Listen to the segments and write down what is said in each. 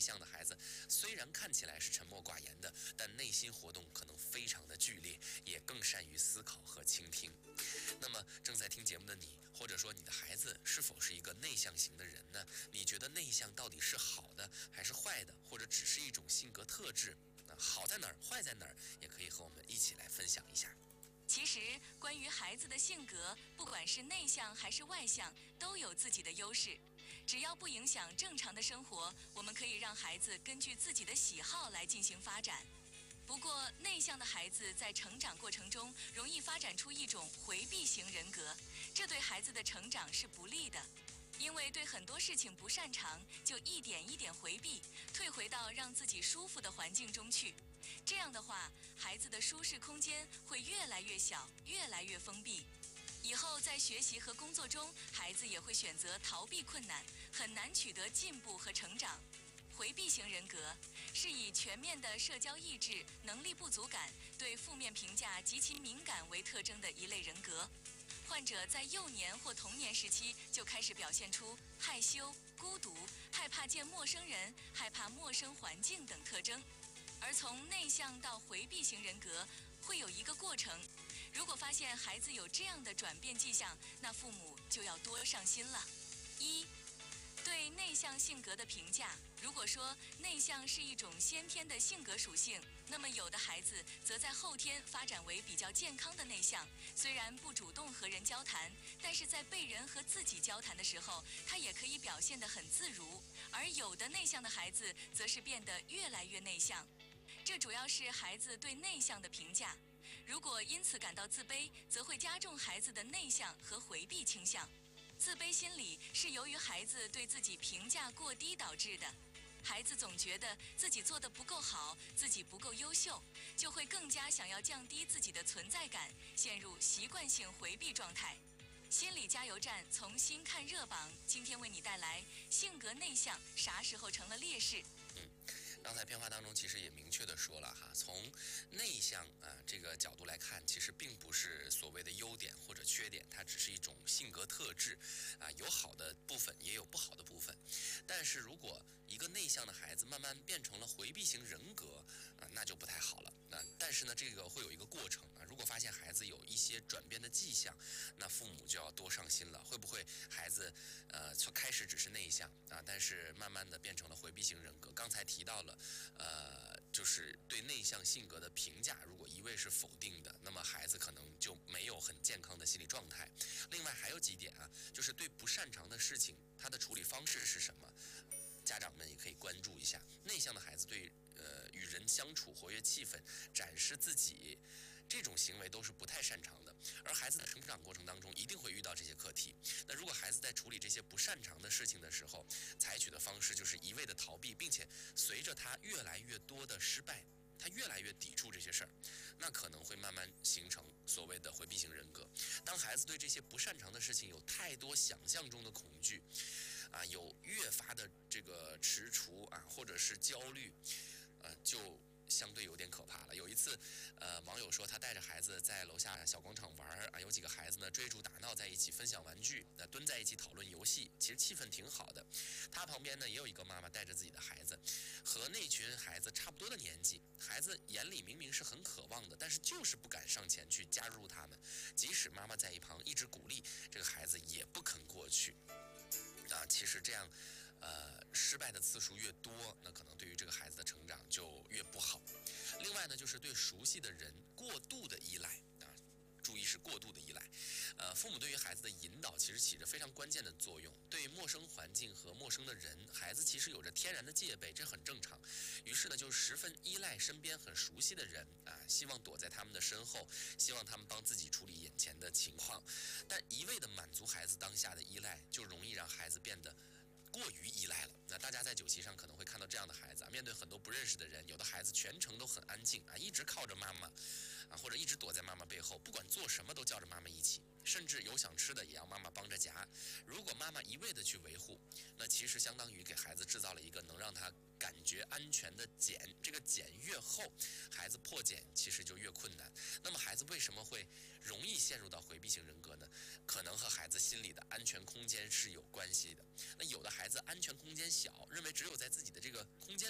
向的孩子虽然看起来是沉默寡言的，但内心活动可能非常的剧烈，也更善于思考和倾听。那么正在听节目的你，或者说你的孩子是否是一个内向型的人呢？你觉得内向到底是好的还是坏的，或者只是一种性格特质？好在哪儿，坏在哪儿，也可以和我们一起来分享一下。 其实，关于孩子的性格，不管是内向还是外向，都有自己的优势。只要不影响正常的生活，我们可以让孩子根据自己的喜好来进行发展。不过，内向的孩子在成长过程中容易发展出一种回避型人格，这对孩子的成长是不利的。因为对很多事情不擅长，就一点一点回避，退回到让自己舒服的环境中去。这样的话，孩子的舒适空间会越来越小，越来越封闭。以后在学习和工作中，孩子也会选择逃避困难，很难取得进步和成长。回避型人格是以全面的社交抑制、能力不足感、对负面评价极其敏感为特征的一类人格。患者在幼年或童年时期就开始表现出害羞、孤独、害怕见陌生人、害怕陌生环境等特征。而从内向到回避型人格会有一个过程，如果发现孩子有这样的转变迹象，那父母就要多上心了。一、对内向性格的评价。如果说内向是一种先天的性格属性，那么有的孩子则在后天发展为比较健康的内向，虽然不主动和人交谈，但是在被人和自己交谈的时候，他也可以表现得很自如。而有的内向的孩子则是变得越来越内向，这主要是孩子对内向的评价。如果因此感到自卑，则会加重孩子的内向和回避倾向。自卑心理是由于孩子对自己评价过低导致的。孩子总觉得自己做得不够好，自己不够优秀，就会更加想要降低自己的存在感，陷入习惯性回避状态。心理加油站从新看热榜，今天为你带来性格内向啥时候成了劣势。 刚才片花当中其实也明确的说了哈，从内向这个角度来看，其实并不是所谓的优点或者缺点，它只是一种性格特质有好的部分也有不好的部分。但是如果一个内向的孩子慢慢变成了回避型人格那就不太好了。但是呢，这个会有一个过程如果发现孩子有一些转变的迹象，那父母就要多上心了。会不会孩子从开始只是内向但是慢慢的变成了回避型人格？刚才提到了就是对内向性格的评价，如果一味是否定的，那么孩子可能就没有很健康的心理状态。另外还有几点就是对不擅长的事情，他的处理方式是什么？家长们也可以关注一下。内向的孩子对与人相处、活跃气氛、展示自己这种行为都是不太擅长的，而孩子的成长过程当中一定会遇到这些课题。那如果孩子在处理这些不擅长的事情的时候，采取的方式就是一味的逃避，并且随着他越来越多的失败，他越来越抵触这些事儿，那可能会慢慢形成所谓的回避型人格。当孩子对这些不擅长的事情有太多想象中的恐惧有越发的这个踟蹰或者是焦虑就相对有点可怕了。有一次网友说他带着孩子在楼下小广场玩有几个孩子呢追逐打闹在一起，分享玩具蹲在一起讨论游戏，其实气氛挺好的。他旁边呢也有一个妈妈带着自己的孩子，和那群孩子差不多的年纪，孩子眼里明明是很渴望的，但是就是不敢上前去加入他们，即使妈妈在一旁一直鼓励，这个孩子也不肯过去其实这样失败的次数越多，那可能对于这个孩子的成长就越不好。另外呢，就是对熟悉的人过度的依赖注意是过度的依赖。父母对于孩子的引导其实起着非常关键的作用。对陌生环境和陌生的人，孩子其实有着天然的戒备，这很正常。于是呢，就十分依赖身边很熟悉的人希望躲在他们的身后，希望他们帮自己处理眼前的情况。但一味的满足孩子当下的依赖，就容易让孩子变得过于依赖了。那大家在酒席上可能会看到这样的孩子面对很多不认识的人，有的孩子全程都很安静一直靠着妈妈或者一直躲在妈妈背后，不管做什么都叫着妈妈一起，甚至有想吃的也要妈妈帮着夹。如果妈妈一味的去维护，那其实相当于给孩子制造了一个能让他感觉安全的茧，这个茧越厚，孩子破茧其实就越困难。那么孩子为什么会容易陷入到回避型人格呢？可能和孩子心里的安全空间是有关系的。那有的孩子安全空间小，认为只有在自己的这个空间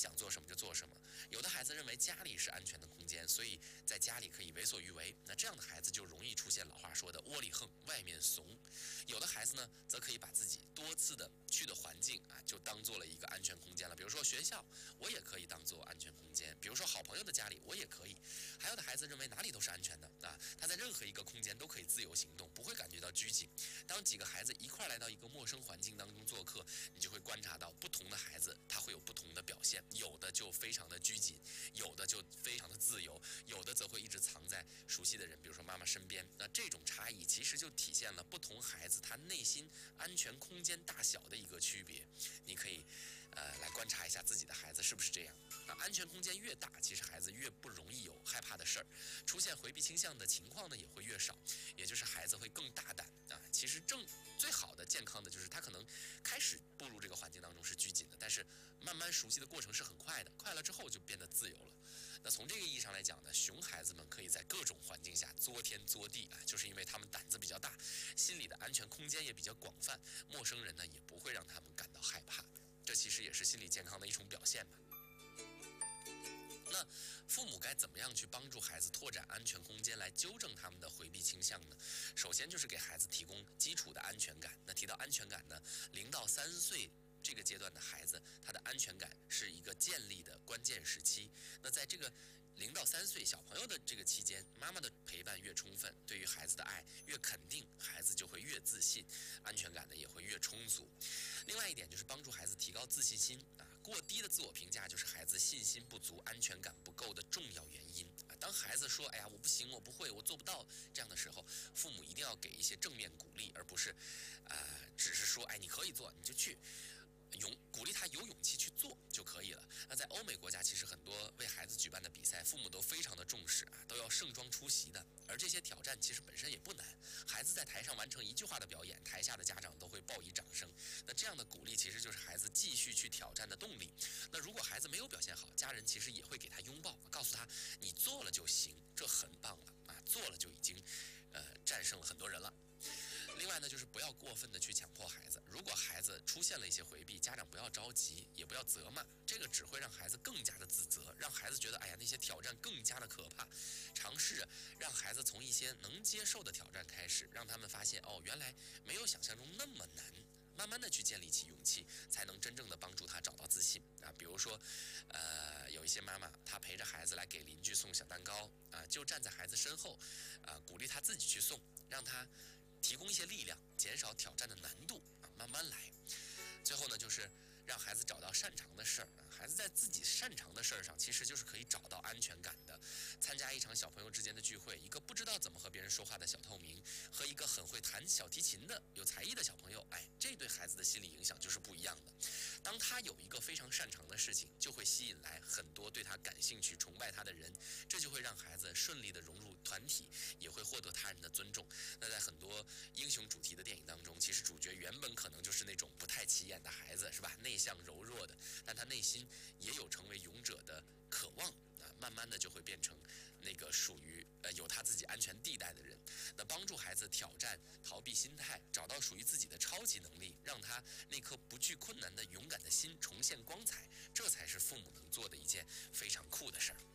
想做什么就做什么。有的孩子认为家里是安全的空间，所以在家里可以为所欲为。那这样的孩子就容易出现老话说的窝里横，外面怂。有的孩子呢，则可以把自己多次的去的环境就当做了一个安全空间了。比如说学校，我也可以当做安全空间；比如说好朋友的家里，我也可以。还有的孩子认为哪里都是安全的他在任何一个空间都可以自由行动，不会感觉到拘谨。当几个孩子一块来到一个陌生环境当中做客，你就会观察到不同的孩子他会有不同的表现，有的就非常的拘谨，有的就非常的自由，有的则会一直藏在熟悉的人，比如说妈妈身边。那这种差异其实就体现了不同孩子他内心安全空间大小的一个区别。你可以来观察一下自己的孩子是不是这样。那安全空间越大，其实孩子越不容易有害怕的事儿，出现回避倾向的情况呢也会越少，也就是孩子会更大胆其实最好的健康的就是他可能开始步入这个环境当中是拘谨的，但是慢慢熟悉的过程是很快的，快了之后就变得自由了。那从这个意义上来讲呢，熊孩子们可以在各种环境下作天作地就是因为他们胆子比较大，心里的安全空间也比较广泛，陌生人呢也不会让他们感到害怕。这其实也是心理健康的一种表现吧。那父母该怎么样去帮助孩子拓展安全空间，来纠正他们的回避倾向呢？首先就是给孩子提供基础的安全感。那提到安全感呢，0到3岁这个阶段的孩子，他的安全感是一个建立的关键时期。那在这个0到3岁小朋友的这个期间，妈妈的陪伴越充分，对于孩子的爱越肯定，孩子就会越自信，安全感呢也会越充足。另外一点就是帮助孩子提高自信心过低的自我评价就是孩子信心不足、安全感不够的重要原因当孩子说“哎呀，我不行，我不会，我做不到”这样的时候，父母一定要给一些正面鼓励，而不是只是说“哎，你可以做，你就去”。鼓励他有勇气去做就可以了。那在欧美国家，其实很多为孩子举办的比赛，父母都非常的重视都要盛装出席的。而这些挑战其实本身也不难，孩子在台上完成一句话的表演，台下的家长都会报以掌声。那这样的鼓励其实就是孩子继续去挑战的动力。那如果孩子没有表现好，家人其实也会给他拥抱，告诉他你做了就行，这很棒了做了就已经战胜了很多人了。另外呢，就是不要过分的去强迫孩子。如果孩子出现了一些回避，家长不要着急，也不要责骂，这个只会让孩子更加的自责，让孩子觉得哎呀那些挑战更加的可怕。尝试着让孩子从一些能接受的挑战开始，让他们发现原来没有想象中那么难。慢慢的去建立起勇气，才能真正的帮助他找到自信比如说有一些妈妈她陪着孩子来给邻居送小蛋糕就站在孩子身后鼓励他自己去送，让他提供一些力量，减少挑战的难度慢慢来。最后呢，就是让孩子找到擅长的事儿孩子在自己擅长的事儿上，其实就是可以找到安全感的。参加一场小朋友之间的聚会，一个不知道怎么和别人说话的小透明，和一个很会弹小提琴的有才艺的小朋友，这对孩子的心理影响就是不一样的。当他有一个非常擅长的事情，就会吸引来很多对他感兴趣、崇拜他的人，这就会让孩子顺利的融入团体，也会获得他人的尊重。那在很多英雄主题的电影当中，其实主角原本可能就是那种不太起眼的孩子，是吧？内向柔弱的，但他内心也有成为勇者的渴望慢慢的就会变成那个属于有他自己安全地带的人。那帮助孩子挑战逃避心态，找到属于自己的超级能力，让他那颗不惧困难的勇敢的心重现光彩，这才是父母能做的一件非常酷的事儿。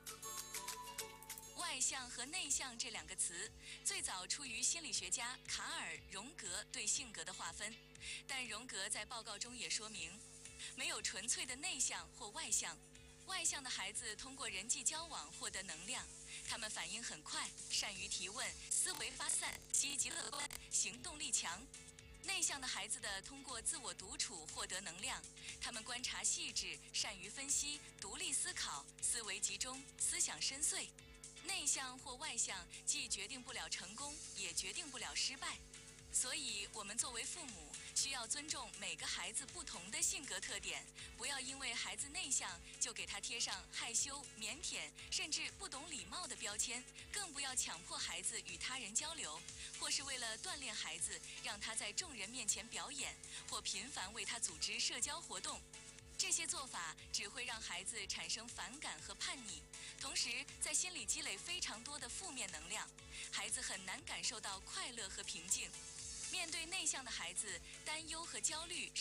外向和内向这两个词最早出于心理学家卡尔·荣格对性格的划分，但荣格在报告中也说明，没有纯粹的内向或外向。外向的孩子通过人际交往获得能量，他们反应很快，善于提问，思维发散，积极乐观，行动力强。内向的孩子通过自我独处获得能量，他们观察细致，善于分析，独立思考，思维集中，思想深邃。内向或外向既决定不了成功，也决定不了失败。所以，我们作为父母，需要尊重每个孩子不同的性格特点，不要因为孩子内向就给他贴上害羞、腼腆，甚至不懂礼貌的标签，更不要强迫孩子与他人交流，或是为了锻炼孩子，让他在众人面前表演，或频繁为他组织社交活动。这些做法只会让孩子产生反感和叛逆，同时在心里积累非常多的负面能量，孩子很难感受到快乐和平静。面对内向的孩子，担忧和焦虑